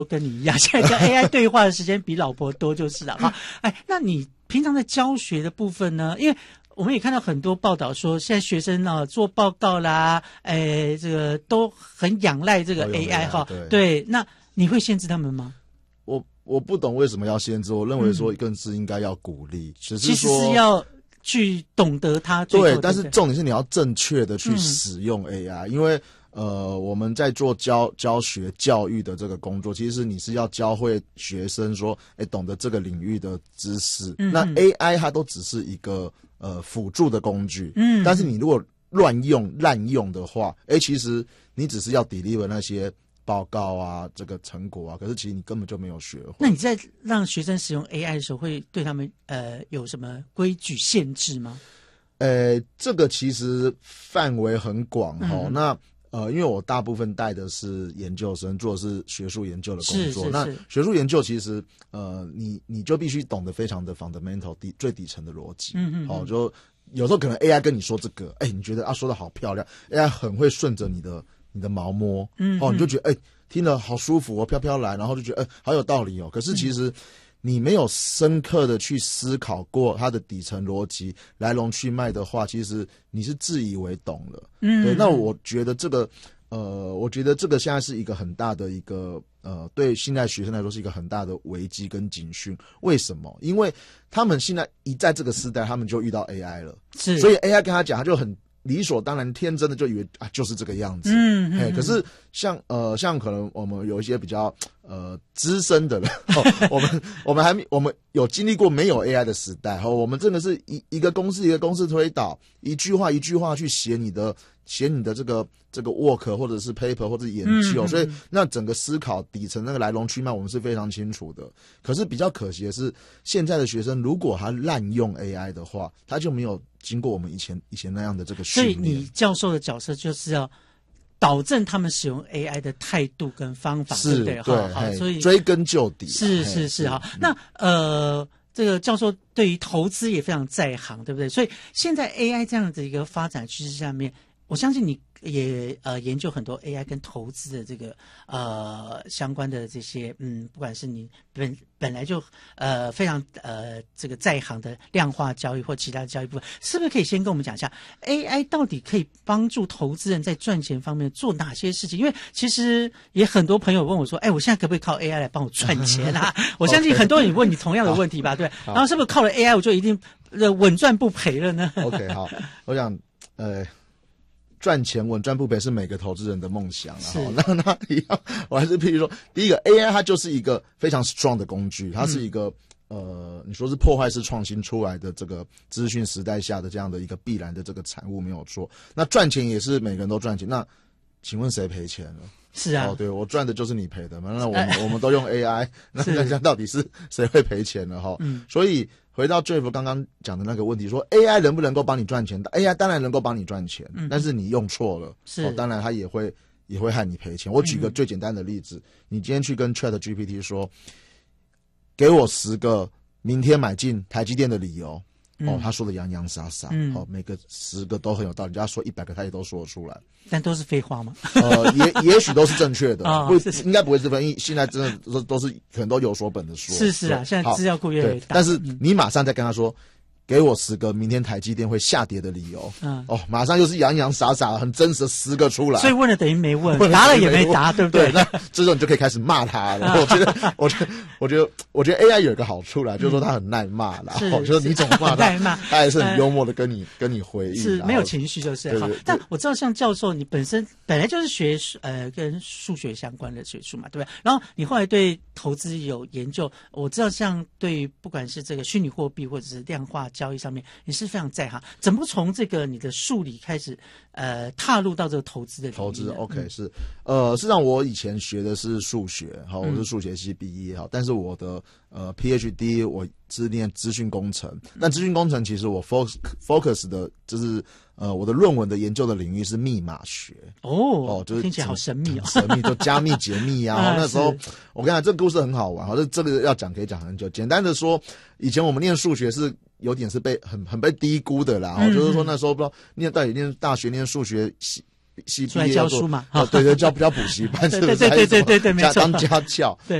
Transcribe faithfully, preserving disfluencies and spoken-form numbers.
跟你一样，现在跟 A I 对话的时间比老婆多就是了哈。哎，那你平常在教学的部分呢？因为我们也看到很多报道说，现在学生啊做报告啦，哎，这个都很仰赖这个 A I 哈。 对, 对，那你会限制他们吗？ 我我不懂为什么要限制，我认为说更是应该要鼓励，嗯、只是说其实是要去懂得它最后。 对，但是重点是你要正确的去使用 A I，、嗯、因为呃我们在做教教学教育的这个工作，其实你是要教会学生说，哎，懂得这个领域的知识。嗯、那 A I 它都只是一个呃辅助的工具，嗯，但是你如果乱用滥用的话，哎，其实你只是要 deliver 那些报告啊，这个成果啊，可是其实你根本就没有学会。 那你在让学生使用 A I 的时候，会对他们呃有什么规矩限制吗？ 呃，这个其实范围很广哈、哦嗯。那呃，因为我大部分带的是研究生，做的是学术研究的工作。 是是是。 那学术研究其实呃，你你就必须懂得非常的 fundamental 底最底层的逻辑。嗯嗯。好、哦，就有时候可能 A I 跟你说这个，哎，你觉得啊说的好漂亮 ，A I 很会顺着你的。你的毛摸，嗯，哦，你就觉得哎、欸，听了好舒服哦，飘飘然，然后就觉得哎、欸，好有道理哦。可是其实你没有深刻的去思考过它的底层逻辑、来龙去脉的话，其实你是自以为懂了。嗯，对。那我觉得这个，呃，我觉得这个现在是一个很大的一个，呃，对现在学生来说是一个很大的危机跟警讯。为什么？因为他们现在一在这个时代，他们就遇到 A I 了，是，所以 A I 跟他讲，他就很。理所当然、天真的就以为啊，就是这个样子。嗯嗯。哎，可是像呃，像可能我们有一些比较呃资深的人，哦、我们我们还我们有经历过没有 A I 的时代，哦，我们真的是一一个公式一个公式推导，一句话一句话去写你的写你的这个这个 work 或者是 paper 或者是研究，嗯、所以那整个思考底层那个来龙去脉，我们是非常清楚的。可是比较可惜的是，现在的学生如果他滥用 A I 的话，他就没有。经过我们以前以前那样的这个训练， 所以你教授的角色就是要导正他们使用 A I 的态度跟方法，对不对？ 对， 好，所以追根究底。 是是是，好。那呃，这个教授对于投资也非常在行，对不对？所以现在 A I 这样的一个发展趋势下面，我相信你也呃研究很多 A I 跟投资的这个呃相关的这些嗯，不管是你本本来就呃非常呃这个在行的量化交易或其他的交易部分，是不是可以先跟我们讲一下 A I 到底可以帮助投资人在赚钱方面做哪些事情？因为其实也很多朋友问我说，哎，我现在可不可以靠 A I 来帮我赚钱啊？我相信很多人也问你同样的问题吧，对。然后是不是靠了 A I 我就一定稳赚不赔了呢 ？OK， 好，我想呃。赚钱稳赚不赔是每个投资人的梦想啊。那那一样，我还是譬如说，第一个 A I 它就是一个非常 strong 的工具，它是一个、嗯、呃，你说是破坏式创新出来的这个资讯时代下的这样的一个必然的这个产物，没有错。那赚钱也是每个人都赚钱，那请问谁赔钱了？ 是啊， 哦，对，我赚的就是你赔的嘛。那我们、呃、我们都用 A I， 那那这样到底是谁会赔钱了哈？嗯，所以回到 Jeff 刚刚讲的那个问题，说 A I 能不能够帮你赚钱 ？A I 当然能够帮你赚钱，嗯、但是你用错了，是、哦，当然它也会也会害你赔钱。我举个最简单的例子，嗯、你今天去跟 Chat G P T 说，给我十个明天买进台积电的理由。哦，他说的洋洋洒洒，嗯，哦，每个十个都很有道理，人家说一百个他也都说得出来， 但都是废话吗？ 呃，也也许都是正确的，哦、不是是应该不会是分，因为现在真的都都是可能都有所本的说， 是是啊，现在资料库越来越大， 但是你马上再跟他说。给我十个明天台积电会下跌的理由，嗯，哦，马上又是洋洋洒洒、很真实的十个出来， 所以问了等于没问，答了也没答，对不对？ 对，那这时候你就可以开始骂他了。我觉得，我觉得，我觉得，我觉得 A I 有一个好处啦，嗯、就是说它很耐骂啦，哦，就是你怎么骂他，耐骂，他还是很幽默的跟你、呃、跟你回应， 是没有情绪就是好。但我知道，像教授，你本身本来就是学呃跟数学相关的学术嘛，对不对？然后你后来对投资有研究，我知道像对不管是这个虚拟货币或者是量化交易上面，你是非常在行。怎么从这个你的数理开始，呃，踏入到这个投资的领域？ 投资 OK、嗯、是，呃，事实上我以前学的是数学，好，我是数学系毕业，好，但是我的呃 PhD 我是念资讯工程，但资讯工程其实我 focus focus 的就是呃我的论文的研究的领域是密码学。 哦哦，就是听起来好神秘哦， 神秘就加密解密啊。啊那时候我跟你讲，这个故事很好玩，好，这这个要讲可以讲很久。简单的说，以前我们念数学是有点是被很很被低估的啦，嗯、就是说那时候不知道念到底念大学念数学系出来毕业要做教书嘛， 哦对对，教教补习班，是不是？ 对对对对对对，没错， 当家教。 对。